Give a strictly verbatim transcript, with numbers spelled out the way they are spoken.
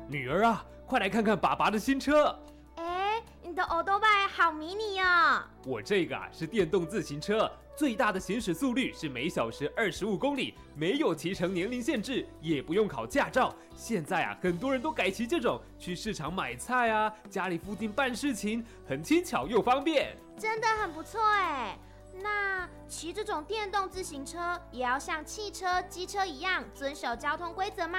女儿啊，快来看看爸爸的新车。 哎，你的欧多拜好迷你哦。 我这个啊是电动自行车，最大的行驶速率是每小时二十五公里，没有骑乘年龄限制，也不用考驾照。现在啊，很多人都改骑这种，去市场买菜啊，家里附近办事情，很轻巧又方便。 真的很不错哎。那骑这种电动自行车也要像汽车、机车一样遵守交通规则吗？